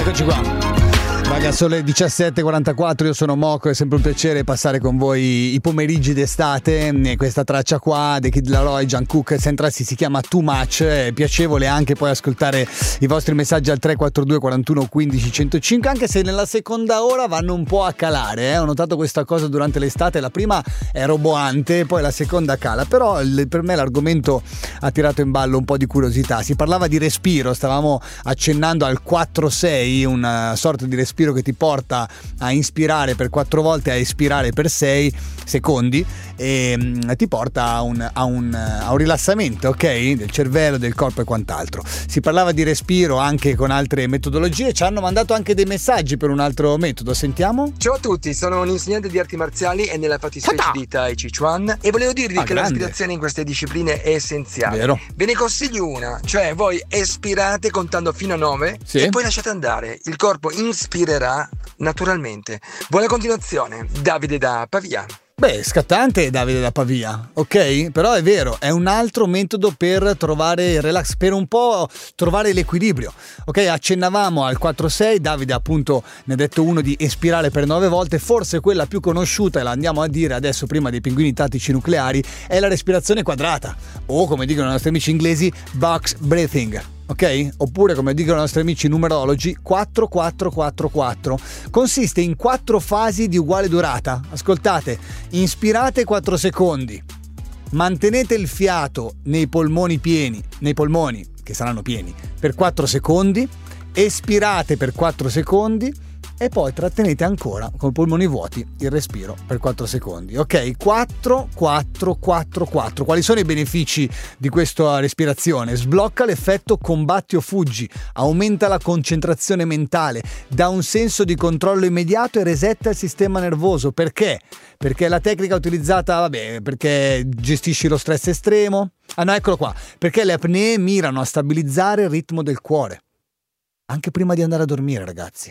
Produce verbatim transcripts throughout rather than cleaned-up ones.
Eccoci qua. Raga, sono le diciassette e quarantaquattro, io sono Moco, è sempre un piacere passare con voi i pomeriggi d'estate. E questa traccia qua dei Kid Laroi, Jungkook, Centrassi si chiama Too Much. È piacevole anche poi ascoltare i vostri messaggi al tre quattro due quarantuno quindici centocinque, anche se nella seconda ora vanno un po' a calare, eh? Ho notato questa cosa durante l'estate, la prima è roboante, poi la seconda cala, però il, per me l'argomento ha tirato in ballo un po' di curiosità. Si parlava di respiro, stavamo accennando al quattro sei, una sorta di respiro che ti porta a inspirare per quattro volte, a espirare per sei secondi e mh, ti porta a un, a, un, a un rilassamento, ok? Del cervello, del corpo e quant'altro. Si parlava di respiro anche con altre metodologie, ci hanno mandato anche dei messaggi per un altro metodo, sentiamo? Ciao a tutti, sono un insegnante di arti marziali e nella fattispecie di Tai Chi Chuan e volevo dirvi ah, che grande. La respirazione in queste discipline è essenziale. Vero. Ve ne consiglio una, cioè voi espirate contando fino a nove sì. E poi lasciate andare, il corpo inspirerà naturalmente. Buona continuazione, Davide da Pavia. Beh, scattante Davide da Pavia, ok? Però è vero, è un altro metodo per trovare il relax, per un po' trovare l'equilibrio, ok? Accennavamo al quattro sei, Davide appunto ne ha detto uno di espirare per nove volte, forse quella più conosciuta, e la andiamo a dire adesso prima dei pinguini tattici nucleari, è la respirazione quadrata, o come dicono i nostri amici inglesi, box breathing. Ok? Oppure, come dicono i nostri amici numerologi, quattro quattro quattro quattro. Consiste in quattro fasi di uguale durata. Ascoltate, inspirate quattro secondi, mantenete il fiato nei polmoni pieni, nei polmoni che saranno pieni, per quattro secondi, espirate per quattro secondi e poi trattenete ancora con i polmoni vuoti il respiro per quattro secondi. Ok, quattro quattro quattro quattro. Quali sono i benefici di questa respirazione? Sblocca l'effetto combatti o fuggi, aumenta la concentrazione mentale, dà un senso di controllo immediato e resetta il sistema nervoso. Perché? Perché la tecnica utilizzata, vabbè, perché gestisci lo stress estremo. Ah no, eccolo qua. Perché le apnee mirano a stabilizzare il ritmo del cuore. Anche prima di andare a dormire, ragazzi.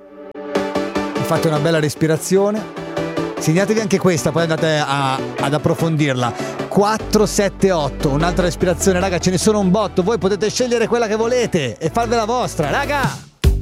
Fate una bella respirazione, segnatevi anche questa, poi andate a, ad approfondirla. Quattro sette otto, un'altra respirazione, raga, ce ne sono un botto, voi potete scegliere quella che volete e farvela vostra, raga.